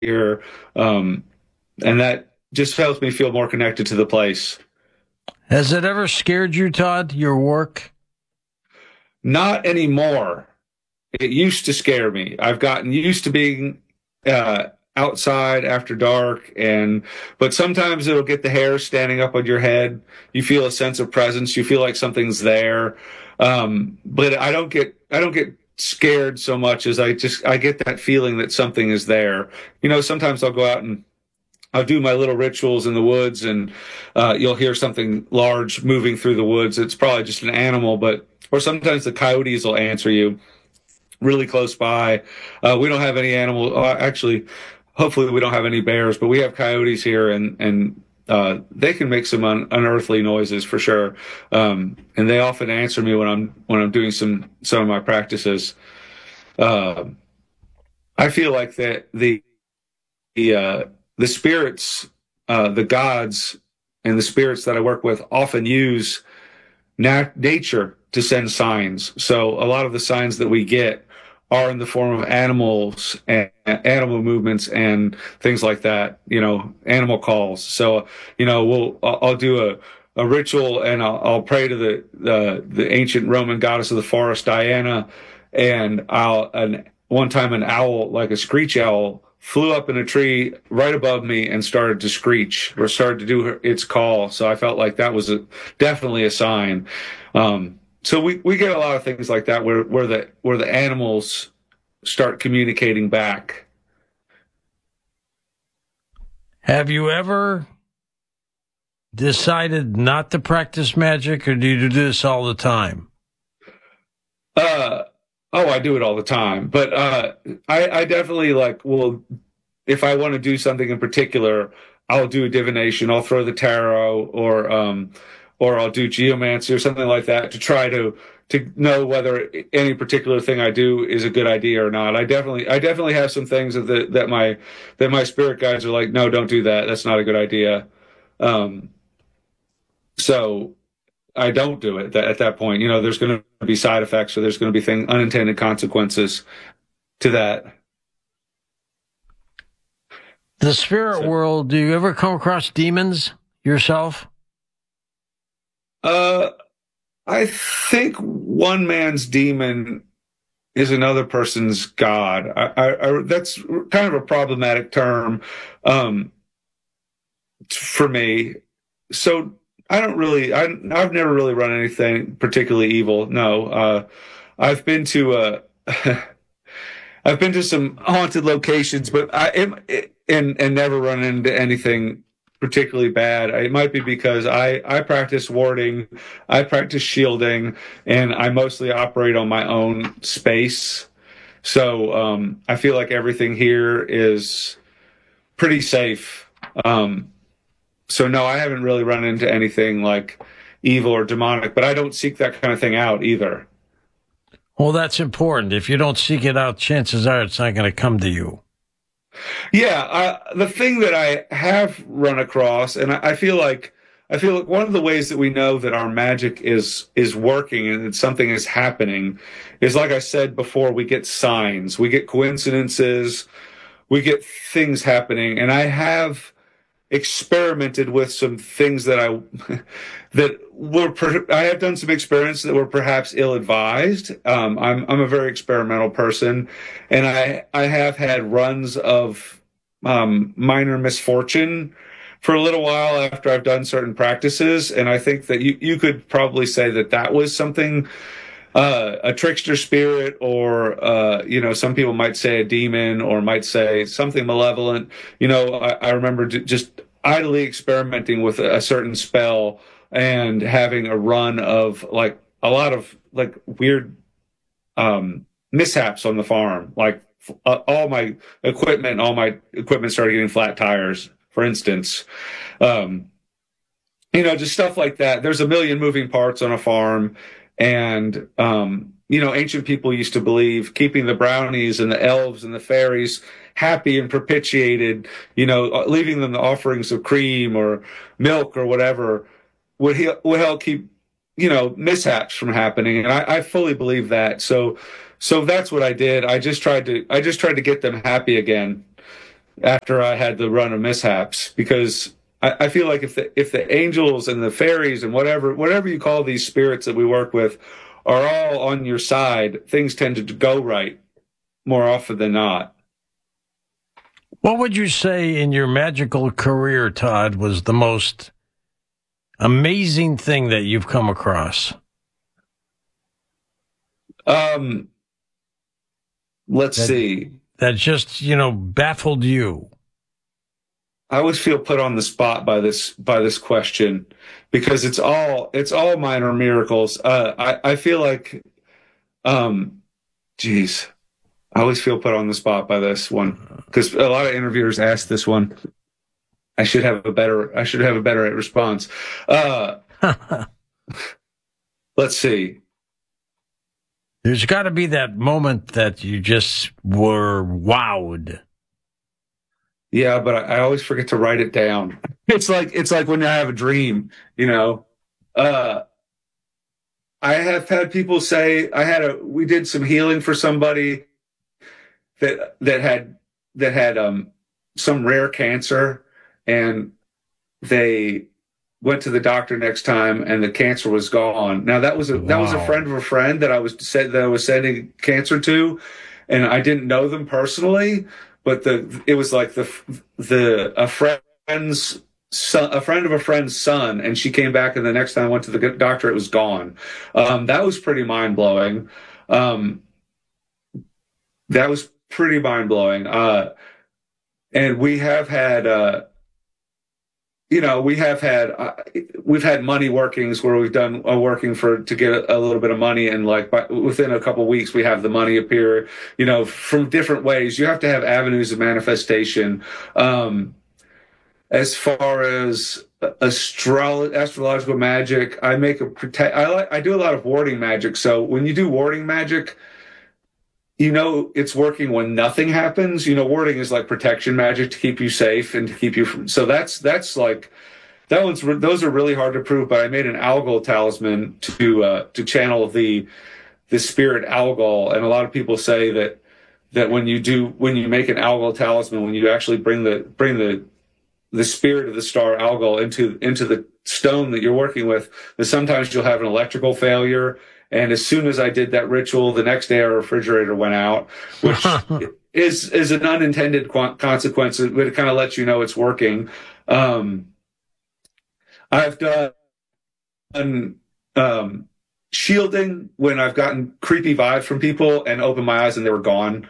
here, um, and that just helps me feel more connected to the place. Has it ever scared you, Todd, your work? Not anymore. It used to scare me. I've gotten used to being outside after dark, and but sometimes it'll get the hair standing up on your head. You feel a sense of presence. You feel like something's there, but I don't get scared so much as I get that feeling that something is there. Sometimes I'll go out and I'll do my little rituals in the woods, and you'll hear something large moving through the woods. It's probably just an animal, but or sometimes the coyotes will answer you really close by. We don't have any animal. Actually, hopefully, we don't have any bears, but we have coyotes here, and they can make some unearthly noises for sure. And they often answer me when I'm doing some of my practices. Uh, I feel like that the spirits, the gods, and the spirits that I work with often use nature to send signs. So a lot of the signs that we get are in the form of animals and animal movements and things like that. Animal calls. So I'll do a ritual, and I'll pray to the ancient Roman goddess of the forest, Diana, and one time an owl, like a screech owl, flew up in a tree right above me and started to screech or started to do its call. So I felt like that was definitely a sign. So we get a lot of things like that where the animals start communicating back. Have you ever decided not to practice magic, or do you do this all the time? I do it all the time, but I definitely if I want to do something in particular, I'll do a divination. I'll throw the tarot, or I'll do geomancy or something like that to try to know whether any particular thing I do is a good idea or not. I definitely have some things that my spirit guides are like, no, don't do that. That's not a good idea. Um, so I don't do it at that point. There's going to be side effects, or there's going to be unintended consequences to that. The spirit So, world, do you ever come across demons yourself? uh, I think one man's demon is another person's god. That's kind of a problematic term, um, for me. So I've never really run anything particularly evil. No, I've been to I've been to some haunted locations, but I am and never run into anything particularly bad. It might be because I practice warding, I practice shielding, and I mostly operate on my own space. So I feel like everything here is pretty safe. Um, so no, I haven't really run into anything like evil or demonic, but I don't seek that kind of thing out either. Well, that's important. If you don't seek it out, chances are it's not going to come to you. Yeah, the thing that I have run across, and I feel like one of the ways that we know that our magic is working and that something is happening is, like I said before, we get signs, we get coincidences, we get things happening, and I have experimented with some things that I have done some experiments that were perhaps ill-advised. I'm a very experimental person, and I have had runs of minor misfortune for a little while after I've done certain practices, and I think that you could probably say that was something, a trickster spirit, or some people might say a demon, or might say something malevolent. I remember just idly experimenting with a certain spell and having a run of like a lot of like weird mishaps on the farm. Like all my equipment started getting flat tires, for instance. Um, just stuff like that. There's a million moving parts on a farm, and ancient people used to believe keeping the brownies and the elves and the fairies happy and propitiated, leaving them the offerings of cream or milk or whatever would help keep mishaps from happening, and I fully believe that. So that's what I did. I just tried to get them happy again. after I had the run of mishaps, because I feel like if the angels and the fairies and whatever you call these spirits that we work with are all on your side, things tend to go right more often than not. What would you say in your magical career, Todd, was the most amazing thing that you've come across? Let's see. That just, baffled you. I always feel put on the spot by this question, because it's all minor miracles. I feel like, geez, I always feel put on the spot by this one, because a lot of interviewers ask this one. I should have a better response. Let's see. There's got to be that moment that you just were wowed. Yeah, but I always forget to write it down. It's like when I have a dream, I have had people say we did some healing for somebody that had some rare cancer, and they went to the doctor next time and the cancer was gone. Now that was a friend of a friend that I was sending cancer to, and I didn't know them personally, but it was like a friend's son, a friend of a friend's son, and she came back, and the next time I went to the doctor, it was gone. That was pretty mind blowing. That was pretty mind blowing. And we have had. We've had money workings where we've done a working to get a little bit of money, and within a couple of weeks we have the money appear, from different ways. You have to have avenues of manifestation. As far as astrological magic, I do a lot of warding magic. So when you do warding magic, it's working when nothing happens. Warding is like protection magic to keep you safe and to keep you from. So that's like those are really hard to prove. But I made an algal talisman to channel the spirit algal, and a lot of people say that when you make an algal talisman, when you actually bring the spirit of the star algal into the stone that you're working with, that sometimes you'll have an electrical failure. And as soon as I did that ritual, the next day our refrigerator went out, which is an unintended consequence, but it kind of lets you know it's working. I've done shielding when I've gotten creepy vibes from people and opened my eyes and they were gone.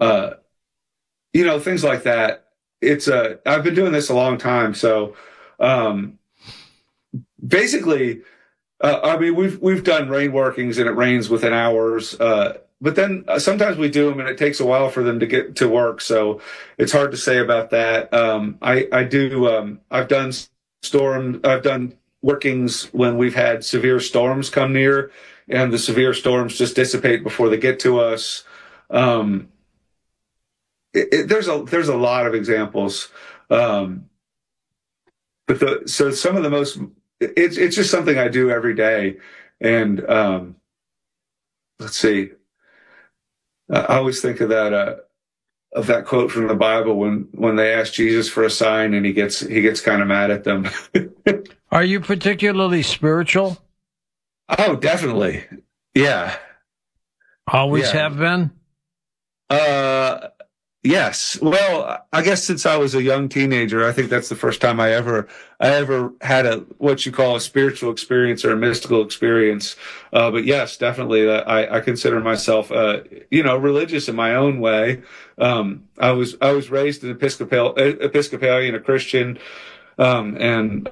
Things like that. I've been doing this a long time, so basically. We've done rain workings, and it rains within hours. But then sometimes we do them, and it takes a while for them to get to work. So it's hard to say about that. I've done workings when we've had severe storms come near, and the severe storms just dissipate before they get to us. There's a lot of examples. So some of the most. It's just something I do every day, and let's see. I always think of that quote from the Bible when they ask Jesus for a sign, and he gets kind of mad at them. Are you particularly spiritual? Oh, definitely. Yeah. Always have been? Yes. Well, I guess since I was a young teenager, I think that's the first time I ever had what you call a spiritual experience or a mystical experience. But yes, definitely, I consider myself, religious in my own way. I was raised an Episcopalian, a Christian, and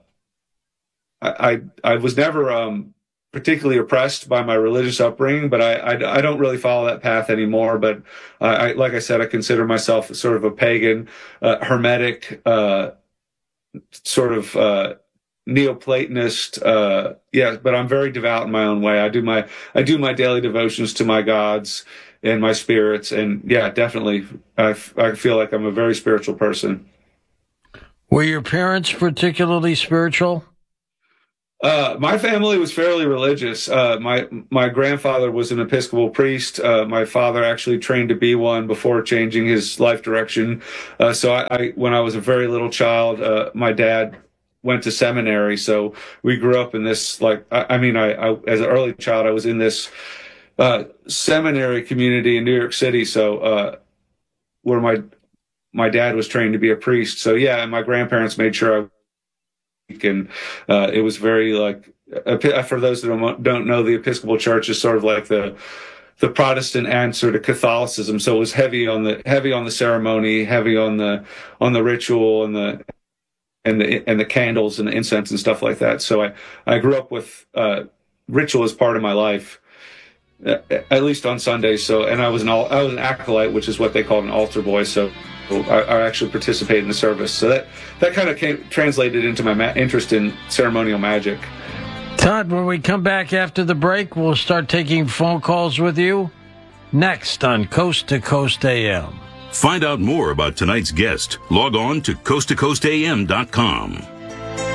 I was never particularly oppressed by my religious upbringing, but I don't really follow that path anymore. But like I said, I consider myself sort of a pagan, hermetic, sort of Neoplatonist. But I'm very devout in my own way. I do my daily devotions to my gods and my spirits, and yeah, definitely, I feel like I'm a very spiritual person. Were your parents particularly spiritual? My family was fairly religious. My grandfather was an Episcopal priest. My father actually trained to be one before changing his life direction. When I was a very little child, my dad went to seminary. So we grew up in this, like, I as an early child, I was in this seminary community in New York City. So where my dad was trained to be a priest. So yeah, and my grandparents made sure and it was very like for those that don't know, the Episcopal Church is sort of like the Protestant answer to Catholicism. So it was heavy on the ceremony, heavy on the ritual and the candles and the incense and stuff like that. So I grew up with ritual as part of my life, at least on Sundays. So, and I was an acolyte, which is what they call an altar boy. So I actually participated in the service. So that kind of translated into my interest in ceremonial magic. Todd, when we come back after the break, we'll start taking phone calls with you next on Coast to Coast AM. Find out more about tonight's guest. Log on to coasttocoastam.com.